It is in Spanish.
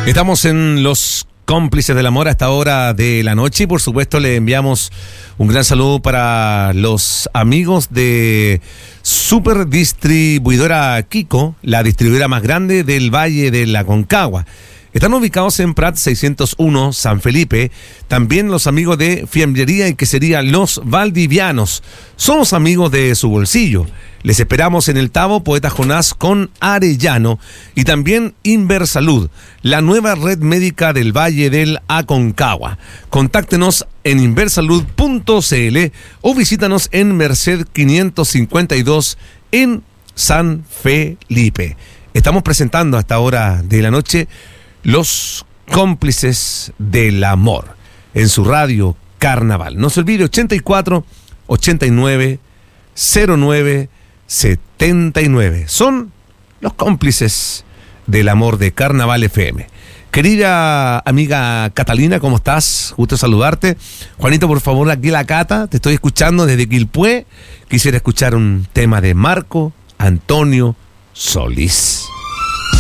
Estamos en los cómplices del amor a esta hora de la noche y por supuesto le enviamos un gran saludo para los amigos de Super Distribuidora Kiko, la distribuidora más grande del Valle de la Aconcagua. Están ubicados en Prat 601, San Felipe. También los amigos de Fiambrería y Quesería Los Valdivianos. Somos amigos de su bolsillo. Les esperamos en el Tabo Poeta Jonás con Arellano. Y también Inversalud, la nueva red médica del Valle del Aconcagua. Contáctenos en inversalud.cl o visítanos en Merced 552 en San Felipe. Estamos presentando a esta hora de la noche los cómplices del amor en su radio Carnaval. No se olvide, 84 89 09 79. Son los cómplices del amor de Carnaval FM. Querida amiga Catalina, ¿cómo estás? Gusto saludarte. Juanito, por favor, aquí la Cata, te estoy escuchando desde Quilpué. Quisiera escuchar un tema de Marco Antonio Solís.